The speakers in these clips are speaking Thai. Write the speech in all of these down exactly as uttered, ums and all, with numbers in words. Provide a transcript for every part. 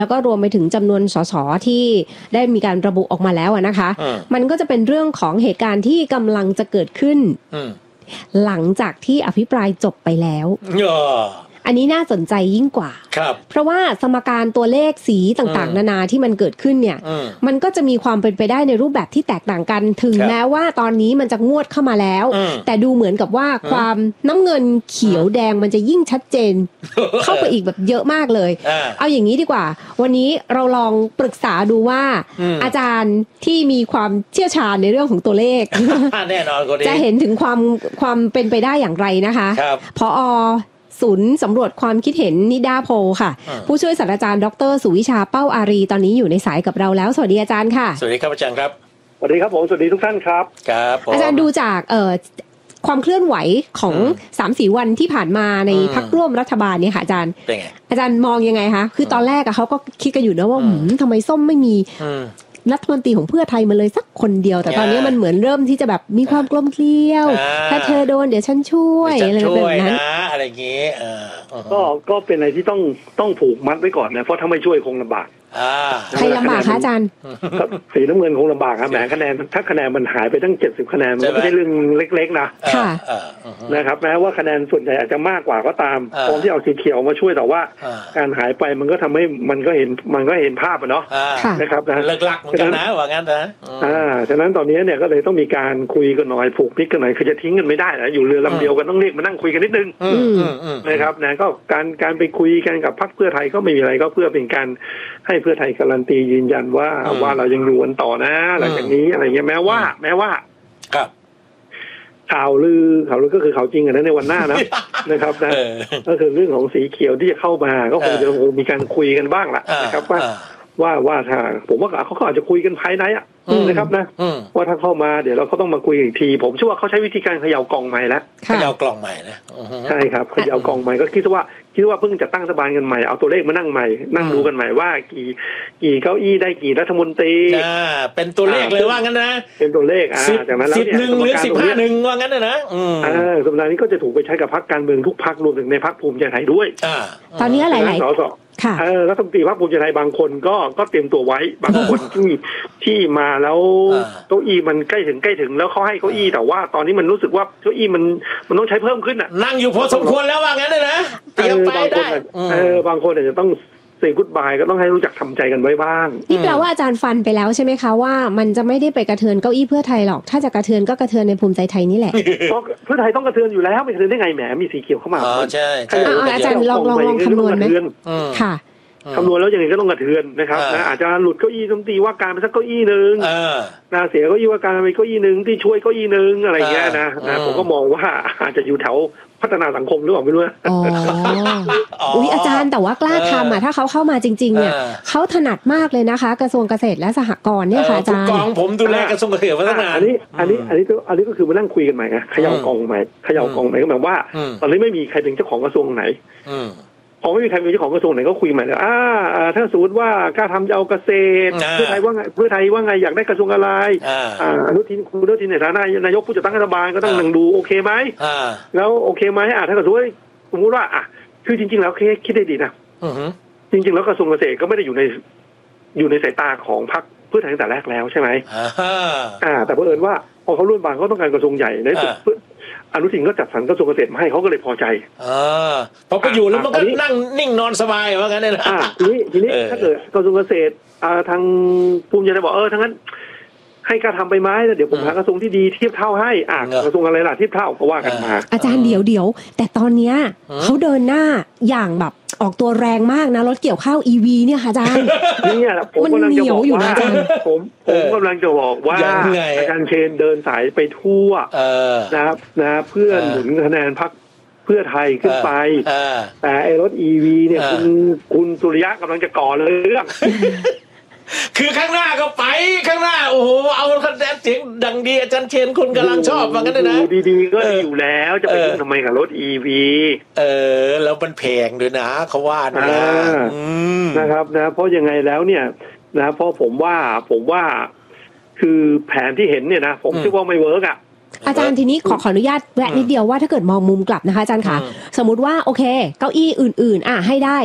แล้วก็รวมไปถึงจำนวนสสที่ได้มีการระบุออกมาแล้วนะคะมันก็จะเป็นเรื่องของเหตุการณ์ที่กำลังจะเกิดขึ้นหลังจากที่อภิปรายจบไปแล้วอันนี้น่าสนใจยิ่งกว่าเพราะว่าสมการตัวเลขสีต่างๆนานาที่มันเกิดขึ้นเนี่ยมันก็จะมีความเป็นไปได้ในรูปแบบที่แตกต่างกันถึงแม้ว่าตอนนี้มันจะงวดเข้ามาแล้วแต่ดูเหมือนกับว่าความน้ำเงินเขียวแดงมันจะยิ่งชัดเจนเข้าไปอีกแบบเยอะมากเลยเอาอย่างนี้ดีกว่าวันนี้เราลองปรึกษาดูว่าอาจารย์ที่มีความเชี่ยวชาญในเรื่องของตัวเลขแน่นอนจะเห็นถึงความความเป็นไปได้อย่างไรนะคะผอศูนย์สำรวจความคิดเห็นนิดาโพค่ะผู้ช่วยศาสตราจารย์ดรสุวิชาเป้าอารีตอนนี้อยู่ในสายกับเราแล้วสวัสดีอาจารย์ค่ะสวัสดีครับอาจารย์ครับสวัสดีครับผมสวัสดีทุกท่านครับครับอาจารย์ดูจากเอ่อความเคลื่อนไหวของ สามถึงสี่ วันที่ผ่านมาในพรรคร่วมรัฐบาลเนี่ยค่ะอาจารย์เป็นไงอาจารย์มองยังไงคะคือตอนแรกอะเขาก็คิดกันอยู่นะว่าหืมทำไมส้มไม่มีรัฐมนตรีของเพื่อไทยมาเลยสักคนเดียวแต่ตอนนี้มันเหมือนเริ่มที่จะแบบมีความกลมเกลียวถ้าเธอโดนเดี๋ยวฉันช่วยอะไรแบบนั้นอะไรอย่างงี้ก็ก็เป็นอะไรที่ต้องต้องผูกมัดไว้ก่อนนะเพราะถ้าไม่ช่วยคงลำบากใครลำบากคะอาจารย์สีน้ำเงินคงลำบากครับแหมคะแนนถ้าคะแนนมันหายไปตั้งเจ็ดสิบคะแนนมันไม่ใช่เรื่องเล็กๆนะนะครับแม้ว่าคะแนนส่วนใหญ่อาจจะมากกว่าก็ตามตอนที่เอาสีเขียวมาช่วยแต่ว่าการหายไปมันก็ทำให้มันก็เห็นมันก็เห็นภาพอ่ะเนาะนะครับนะเลิกลักเหมือนกันนะว่างั้นนะอ่าฉะนั้นตอนนี้เนี่ยก็เลยต้องมีการคุยกันหน่อยผูกมิตรกันหน่อยคือจะทิ้งกันไม่ได้นะอยู่เรือลำเดียวกันต้องเรียกมานั่งคุยกันนิดนึงนะครับนะก็การการไปคุยกันกับพรรคเพื่อไทยก็ไม่มีอะไรก็เพื่อเป็นการให้เพื่อไทยการันตียืนยันว่าว่าเรายังอยู่กันต่อนะหลังจากนี้อะไรเงี้ยแม้ว่าแม้ว่าครับข่าวลือข่าวลือก็คือข่าวจริงนะในวันหน้านะนะครับนะก็คือเรื่องของสีเขียวที่จะเข้ามาก็คงจะมีการคุยกันบ้างแหละนะครับว่าว่าว่าถ้าผมว่าเขาก็อาจจะคุยกันภายในอ่ะนะครับนะว่าถ้าเข้ามาเดี๋ยวเราก็ต้องมาคุยอีกทีผมเชื่อว่าเขาใช้วิธีการเขย่ากล่องใหม่แล้วเขย่ากล่องใหม่นะใช่ครับเขย่ากล่องใหม่ก็คิดว่าคิดว่าเพิ่งจะตั้งรัฐบาลกันใหม่เอาตัวเลขมานั่งใหม่นั่งดูกันใหม่ว่ากี่กี่เก้าอี้ได้กี่รัฐมนตรีอ่าเป็นตัวเลขเลยว่างั้นนะเป็นตัวเลขอ่าจากนั้นแล้วสิบหนึ่งหรือสิบห้าหนึ่งว่างั้นนะอ่าสมการนี้ก็จะถูกไปใช้กับพรรคการเมืองทุกพรรครวมถึงในพรรคภูมิใจไทยด้วยตอนนี้หลายๆค่ะเออรัฐมนตรีพรรคภูมิใจไทยบางคนก็ก็เตรียมตัวไว้บางคนที่ที่มาแล้วเก้าอี้มันใกล้ถึงใกล้ถึงแล้วเขาให้เก้าอี้แต่ว่าตอนนี้มันรู้สึกว่าเก้าอี้มันมันต้องใช้เพิ่มขึ้นอ่ะนั่งอยู่พอสมควรแล้วว่างั้นเลยนะเตรียมไปได้เออบางคนอาจจะต้องเซย์กู๊ดบายก็ต้องให้รู้จักทำใจกันไว้บ้างนี่แปลว่าอาจารย์ฟันไปแล้วใช่ไหมคะว่ามันจะไม่ได้ไปกระเทือนเก้าอี้เพื่อไทยหรอกถ้าจะกระเทือนก็กระเทือนในภูมิใจไทยนี่แหละเพื่อไทยต้องกระเทือนอยู่แล้วไม่กระเทือนได้ไงแหมมีสีเขียวเข้ามาอ๋อใช่อาจารย์ลองลองลองคำนวณไหมค่ะคำนวณแล้วยังไงก็ต้องกระเทือนนะครับนะอาจจะหลุดเก้าอี้รัฐมนตรีว่าการไปสักเก้าอี้นึงนะเสียเก้าอี้ว่าการไปเก้าอี้นึงที่ช่วยเก้าอี้นึงอะไรเงี้ยนะนะผมก็มองว่าอาจจะอยู่แถวพัฒนาสังคมหรือเปล่าไม่รู้อ๋ออุ้ยอาจารย์แต่ว่ากล้าทำอ่ะถ้าเขาเข้ามาจริงๆเนี่ยเขาถนัดมากเลยนะคะกระทรวงเกษตรและสหกรณ์เนี่ยค่ะอาจารย์กองผมดูแลกระทรวงเกษตรมาตั้งนานอันนี้อันนี้อันนี้ก็อันนี้ก็คือมานั่งคุยกันใหม่ไงเขย่ากองใหม่เขย่ากองใหม่ก็หมายว่าตอนนี้ไม่มีใครเป็นเจ้าของกระทรวงไหนพอไม่มีใครเป็นเจ้าของกระทรวงไหนก็คุยใหม่เลยอ่าถ้าสมมติว่ากล้าทำจะเอาเกษตรเพื่อไทยว่าไงเพื่อไทยว่าไงอยากได้กระทรวงอะไรอ่าอนุทินคุณอนุทินในฐานะนายกผู้จัดตั้งรัฐบาลก็ต้องนั่งดูโอเคไหมแล้วโอเคไหมอ่าถ้าเกิดว่าสมมติว่าอ่ะคือจริงๆแล้วคิดได้ดีนะจริงๆแล้วกระทรวงเกษตรก็ไม่ได้อยู่ในอยู่ในสายตาของพรรคเพื่อไทยตั้งแต่แรกแล้วใช่ไหมอ่าแต่เผอิญว่าพอเขาร่วมบางเขาต้องการกระทรวงใหญ่ในสุดอนุทินก็จัดสรรกระทรวงเกษตรมาให้เขาก็เลยพอใจอ่าพอไปอยู่แล้วมันก็นั่งนิ่งนอนสบายว่างั้นเลยนะอ่าทีนี้ทีนี้ถ้าเกิดกระทรวงเกษตรอ่าทางภูมิใจไทยบอกเออทั้งนั้นให้การทำไปไหมแล้วเดี๋ยวผมหากระทรวงที่ดีเทียบเท่าให้อ่ากระทรวงอะไรล่ะเทียบเท่าก็ว่ากันมาอาจารย์เดี๋ยวเดี๋ยวแต่ตอนเนี้ยเขาเดินหน้าอย่างแบบออกตัวแรงมากนะรถเกี่ยวข้าว อี วี เนี่ยค่ะอาจารย์เนี่ยผมกำลังจะบอกว่าผมผมกำลังจะบอกว่าอาจารย์เชนเดินสายไปทั่วนะครับนะเพื่อหนุนคะแนนพรรคเพื่อไทยขึ้นไปแต่ไอ้รถ อี วี เนี่ยคุณคุณสุริยะกำลังจะก่อเรื่องคือข้างหน้าก็ไปข้างหน้าโอ้โหเอาคะแนนเสียงดังดีอาจารย์เชนคนกำลังชอบว่างั้นเลยนะดีๆก็อยู่แล้วจะไปยุ่งทำไมกับรถ อี วีเออแล้วมันแพงด้วยนะเขาว่านะนะครับนะเพราะยังไงแล้วเนี่ยนะเพราะผมว่าผมว่าคือแผนที่เห็นเนี่ยนะผมคิดว่าไม่เวิร์กอ่ะอาจารย์ทีนี้ขอขออนุญาตแวะนิดเดียวว่าถ้าเกิดมองมุมกลับนะคะอาจารย์ค่ะสมมุติว่าโอเคเก้าอี้อื่นๆอ่ะให้ได้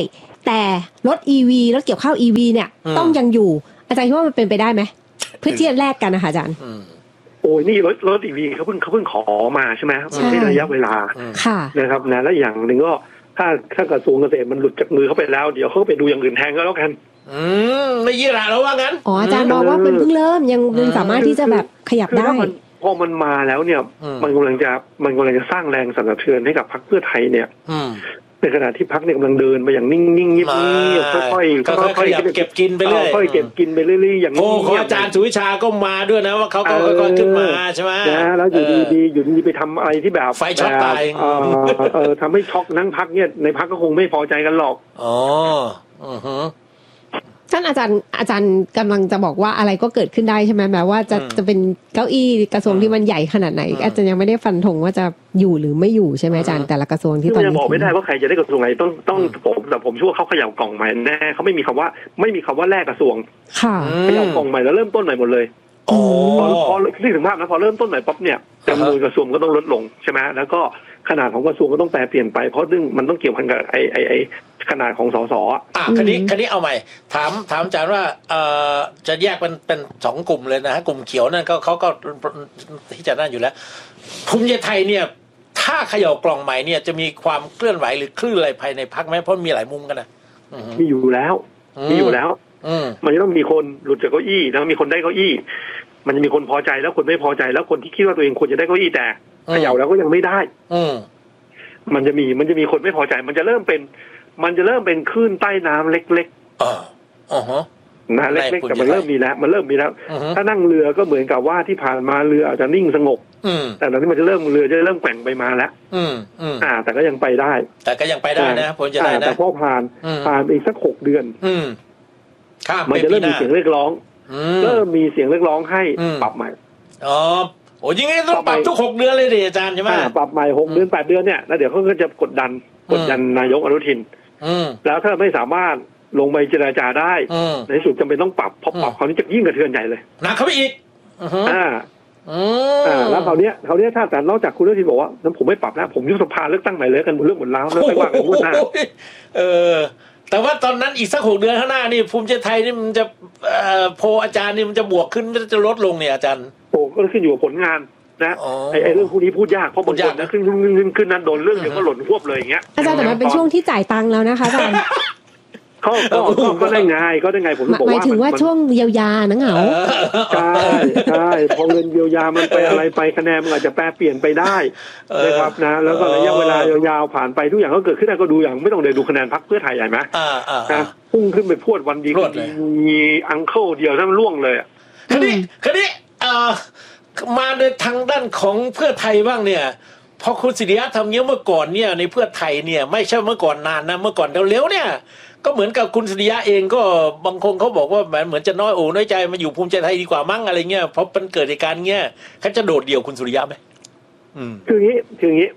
แต่รถ อี วี รถเกี่ยวข้าว อี วี เนี่ยต้องยังอยู่อาจารย์คิดว่ามันเป็นไปได้ไหมเพื่อที่จะแลกกันนะคะอาจารย์โอ้ยนี่รถรถ อี วี เขาเพิ่งเขาเพิ่งขอมาใช่ไหมมันใช้ระยะเวลานะครับนะและอย่างหนึ่งก็ถ้าถ้ากระทรวงเกษตรมันหลุดจากมือเขาไปแล้วเดี๋ยวเขาไปดูอย่างอื่นแทนก็แล้วกันอืมไม่ยี่หร่าแล้วว่างั้นอ๋ออาจารย์มองว่ามันเพิ่งเริ่มยังยังสามารถที่จะแบบขยับได้พอมันมาแล้วเนี่ยมันกำลังจะมันกำลังจะสร้างแรงสั่นสะเทือนให้กับพรรคเพื่อไทยเนี่ยในขณะที่พรรคเนี่ยกำลังเดินมาอย่างนิ่งๆเงียบๆค่อยๆค่อยๆเก็บกินไปเรื่อยค่อยๆเก็บกินไปเรื่อยๆอย่างนี้โอ้ขออาจารย์สุวิชาก็มาด้วยนะว่าเขาก็ค่อยๆขึ้นมาใช่ไหมนะแล้วอยู่ดีๆอยู่ดีไปทำอะไรที่แบบไฟช็อตตายเออทำให้ช็อกนั่งพักเนี่ยในพักก็คงไม่พอใจกันหรอกอ๋ออือฮะท่านอาจารย์อาจารย์กำลังจะบอกว่าอะไรก็เกิดขึ้นได้ใช่ไหมแม้ว่าจะจะเป็นเก้าอี้กระทรวงที่มันใหญ่ขนาดไหนอาจารย์ยังไม่ได้ฟันธงว่าจะอยู่หรือไม่อยู่ใช่ไหมอาจารย์แต่ละกระทรวงที่ตอนนี้ยังบอกไม่ได้ว่าใครจะได้กระทรวงไหนต้องต้องผมแต่ผมเชื่อว่าเขาเขย่ากล่องใหม่แน่เขาไม่มีคำว่าไม่มีคำว่าแลกกระทรวงค่ะเขย่ากล่องใหม่แล้วเริ่มต้นใหม่หมดเลยพอพอที่ถึงภาพนะพอเริ่มต้นใหม่ป๊อปเนี่ยจำนวนกระทรวงก็ต้องลดลงใช่ไหมแล้วก็ขนาดของกระทรวงก็ต้องแปรเปลี่ยนไปเพราะซึ่งมันต้องเกี่ยวพันกับไอ้ไอ้ไอ้ขนาดของสสอ่ะคันนี้คันนี้เอาใหม่ถามถามอาจารย์ว่าเอ่อจะแยกเป็นเป็นสองกลุ่มเลยนะฮะกลุ่มเขียวนั่นเขาเขาก็ที่จะนั่นอยู่แล้วภูมิใจไทยเนี่ยถ้าเขย่ากล่องใหม่เนี่ยจะมีความเคลื่อนไหวหรือคลื่นอะไรภายในพรรคไหมเพราะมีหลายมุมกันนะมีอยู่แล้วมีอยู่แล้วมันจะต้องมีคนหลุดจากเก้าอี้แล้วมีคนได้เก้าอี้มันจะมีคนพอใจแล้วคนไม่พอใจแล้วคนที่คิดว่าตัวเองควรจะได้เก้าอี้แต่เขย่าแล้วก็ยังไม่ได้มันจะมีมันจะมีคนไม่พอใจมันจะเริ่มเป็นมันจะเริ่มเป็นคลื่นใต้น้ำเล็กๆอ๋ออ๋อนะเล็กๆแต่มันเริ่มมีแล้วมันเริ่มมีแล้วถ้านั่งเรือก็เหมือนกับว่าที่ผ่านมาเรืออาจจะนิ่งสงบแต่ตอนนี้มันจะเริ่มเรือจะเริ่มแกว่งไปมาแล้วอ่าแต่ก็ยังไปได้แต่ก็ยังไปได้นะผมจะได้นะแต่พอผ่านผ่านอีกสักหกเดือนมันจะเริ่มมีเสียงเรียกร้องเริ่มมีเสียงเรียกร้องให้ปรับใหม่อ๋อโอ้ยังไงต้องปรับทุกหกเดือนเลยดิอาจารย์ใช่ไหมปรับใหม่หกเดือนแปดเดือนเนี่ยแล้วเดี๋ยวเขาก็จะกดดันกดดันนายกอนุทินแล้วถ้าไม่สามารถลงไปเจรจาได้ในที่สุดจำเป็นต้องปรับพอปรับคราวนี้จะยิ่งกระเทือนใหญ่เลยหนักเข้าไปอีกอ่าอ่าแล้วคราวนี้คราวนี้ถ้าแต่นอกจากคุณอนุทินบอกว่านั้นผมไม่ปรับแล้วผมยุบสภาเลือกตั้งใหม่เลยกันหมดเรื่องหมดแล้วแล้วไม่ว่ากันงวดหน้าเออแต่ว่าตอนนั้นอีกสักหกเดือนข้างหน้านี่ภูมิใจไทยนี่มันจะโพลอาจารย์นี่มันจะบวกขึ้นหรือจะลดลงเนี่ยอาจารย์โอ้ก็ขึ้นอยู่กับผลงานนะไอ้เรื่องพวกนี้พูดยากเพราะบางคนนะขึ้นขึ้นขึ้นขึ้นนั้นโดนเรื่องเดียวก็หล่นควบเลยอย่างเงี้ยอาจารย์แต่มันเป็นช่วงที่จ่ายตังค์แล้วนะคะอาจารย์เขาก็ก็ได้ไงก็ได้ไงผมบอกว่าหมายถึงว่าช่วงเยียวยานะเหงาใช่ใช่พอเงินเยียวยามันไปอะไรไปคะแนนมันอาจจะแปรเปลี่ยนไปได้นะครับนะแล้วก็ระยะเวลายาวๆผ่านไปทุกอย่างก็เกิดขึ้นได้ก็ดูอย่างไม่ต้องเลยดูคะแนนพรรคเพื่อไทยใหญ่ไหมนะพุ่งขึ้นไปพรวดวันดีก็มีอังเคิลเดียวถ้ามันล่วงเลยคดีคดีมาในทางด้านของเพื่อไทยบ้างเนี่ยพอคุณศิริยะทำเงี้ยเมื่อก่อนเนี่ยในเพื่อไทยเนี่ยไม่ใช่เมื่อก่อนนานนะเมื่อก่อนเร็วๆเนี่ยก็เหมือนกับคุณศิริยะเองก็บางคนเขาบอกว่าเหมือนจะน้อยโอ้น้อยใจมาอยู่ภูมิใจไทยดีกว่ามั้งอะไรเงี้ยเพราะมันเกิดเหตุการณ์เงี้ยเขาจะโดดเดี่ยวคุณศิริยะไหมคืออย่างนี้คืออย่างนี้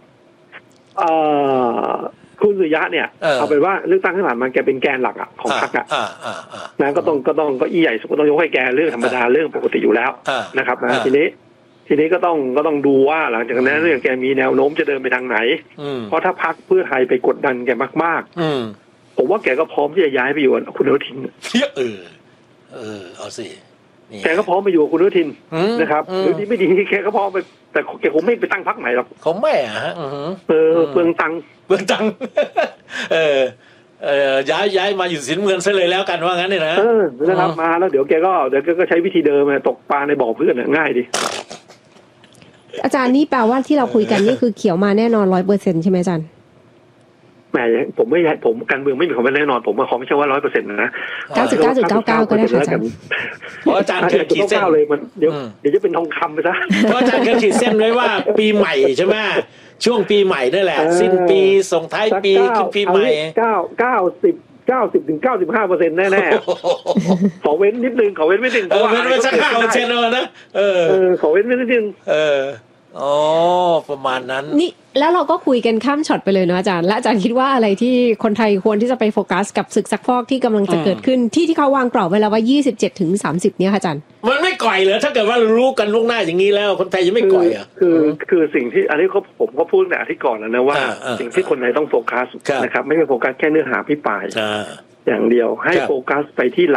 คุณศิริยะเนี่ยเอาเป็นว่าเลือกตั้งที่ผ่านมาแกเป็นแกนหลักอ่ะของพรรคอ่ะนะก็ต้องก็ต้องก็อีใหญ่สุดก็ต้องยกให้แกเรื่องธรรมดาเรื่องปกติอยู่แล้วนะครับนะทีนี้ทีนี้ก็ต้องก็ต้องดูว่าหลังจากนั้นเรื่องแกมีแนวโน้มจะเดินไปทางไหนเพราะถ้าพรรคเพื่อไทยไปกดดันแกมากๆผมว่าแกก็พร้อมที่จะย้ายไปอยู่กับคุณอนุทินเออเออเอาสิแกก็พร้อมไปอยู่กับคุณอนุทินนะครับหรือดีไม่ดีแกก็พร้อมไปแต่แกคงไม่ไปตั้งพรรคใหม่หรอกเขาไม่อ่ะฮะเออเปลืองตังค์เปลืองตังค์เออเออย้ายย้ายมาอยู่สินเมืองซะเลยแล้วกันว่างั้นเนี่ยนะเออนะครับมาแล้วเดี๋ยวแกก็เดี๋ยวก็ใช้วิธีเดิมตกปลาในบ่อเพื่อนง่ายดิอาจารย์นี่แปลว่าที่เราคุยกันนี่คือเขียวมาแน่นอนร้อยเปอร์เซ็นต์ใช่ไหมอาจารย์แหมผมไม่ผมการเมืองไม่มีคำว่าแน่นอนผมว่าขอไม่ใช่ว่าร้อยเปอร์เซ็นต์นะเก้าสิบเก้าจุดเก้าเก้าก็ได้ค่ะอาจารย์เพราะอาจารย์เคยขีดเส้นเลยมันเดี๋ยวเดี๋ยวจะเป็นทองคำไปซะเพราะอาจารย์เคยขีดเส้นไว้ว่าปีใหม่ใช่ไหมช่วงปีใหม่นั่นแหละสิ้นปีส่งท้ายปีขึ้นปีใหม่เก้าเก้าสิบเก้าสิบถึงเก้าสิบห้าเปอร์เซ็นต์แน่แน่ขอเว้นนิดนึงขอเว้นไม่ถึงเออเว้นไว้สักห้าเปอร์เซ็นต์เลยนะเออขอเว้นไม่นิดนึงเอออ๋อประมาณนั้นนี่แล้วเราก็คุยกันข้ามช็อตไปเลยเนาะอาจารย์และอาจารย์คิดว่าอะไรที่คนไทยควรที่จะไปโฟกัสกับศึกซักฟอกที่กำลังจะเกิดขึ้นที่ที่เขาวางกรอบไว้แล้วว่ายี่สิบเจ็ดถึงสามสิบเนี่ยค่ะอาจารย์มันไม่ก่อยเหรอถ้าเกิดว่ารู้กันล่วงหน้าอย่างนี้แล้วคนไทยจะไม่ก่อยอ่ะคือคือสิ่งที่อันนี้เขาผมก็พูดแต่ที่ก่อนแล้วนะว่าสิ่งที่คนไทยต้องโฟกัสนะครับไม่ใช่โฟกัสแค่เนื้อหาพิปรายอย่างเดียวให้โฟกัสไปที่หลัก